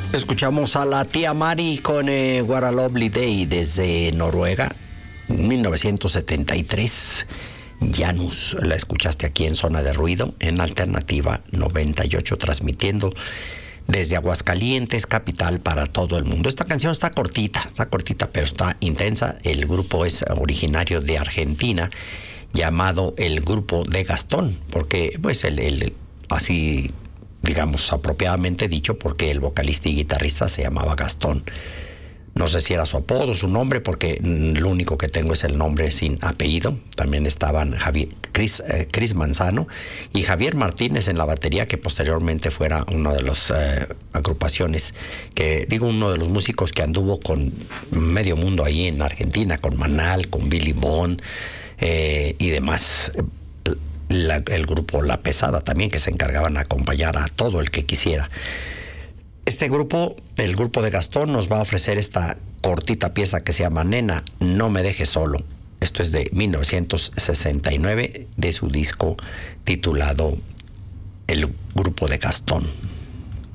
Escuchamos a la tía Mari con What a Lovely Day desde Noruega, 1973. Janus, la escuchaste aquí en Zona de Ruido, en Alternativa 98, transmitiendo desde Aguascalientes, capital, para todo el mundo. Esta canción está cortita, pero está intensa. El grupo es originario de Argentina, llamado el Grupo de Gastón, porque pues así, digamos, apropiadamente dicho, porque el vocalista y guitarrista se llamaba Gastón. No sé si era su apodo, su nombre, porque lo único que tengo es el nombre sin apellido. También estaban Chris Manzano y Javier Martínez en la batería, que posteriormente fuera una de las agrupaciones, uno de los músicos que anduvo con medio mundo ahí en Argentina, con Manal, con Billy Bond y demás. El grupo La Pesada también, que se encargaban de acompañar a todo el que quisiera. Este grupo, el Grupo de Gastón, nos va a ofrecer esta cortita pieza que se llama Nena, no me dejes solo. Esto es de 1969, de su disco titulado El Grupo de Gastón.